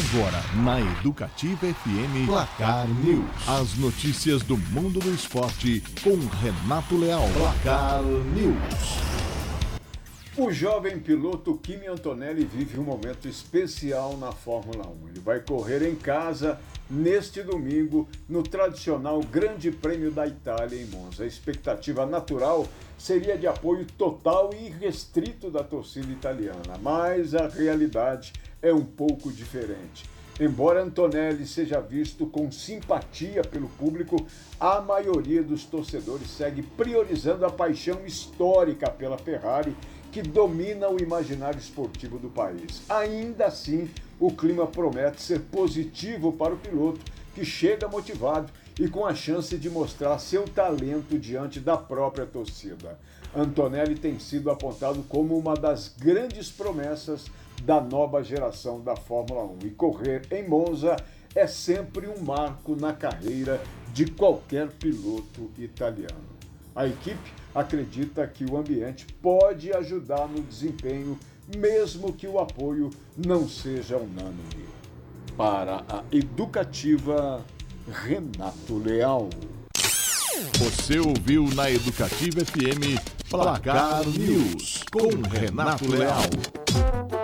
Agora, na Educativa FM, Placar News. As notícias do mundo do esporte com Renato Leal. Placar News. O jovem piloto Kimi Antonelli vive um momento especial na Fórmula 1. Ele vai correr em casa neste domingo no tradicional Grande Prêmio da Itália em Monza. A expectativa natural seria de apoio total e irrestrito da torcida italiana, mas a realidade é um pouco diferente. Embora Antonelli seja visto com simpatia pelo público, a maioria dos torcedores segue priorizando a paixão histórica pela Ferrari, que domina o imaginário esportivo do país. Ainda assim, o clima promete ser positivo para o piloto, que chega motivado e com a chance de mostrar seu talento diante da própria torcida. Antonelli tem sido apontado como uma das grandes promessas da nova geração da Fórmula 1. E correr em Monza é sempre um marco na carreira de qualquer piloto italiano. A equipe acredita que o ambiente pode ajudar no desempenho, mesmo que o apoio não seja unânime. Para a Educativa, Renato Leal. Você ouviu na Educativa FM Placar News com Renato Leal.